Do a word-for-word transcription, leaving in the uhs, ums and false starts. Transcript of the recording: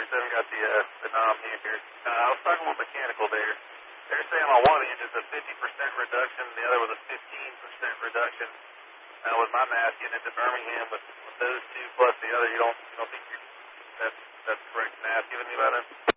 thirty-seven got the, uh, the nom here. Uh, I was talking with mechanical there. They're saying on one end it's a fifty percent reduction, the other was a fifteen percent reduction. Uh, with my math getting into Birmingham with, with those two plus the other, you don't, you don't think you're, that's, that's correct math giving me about it?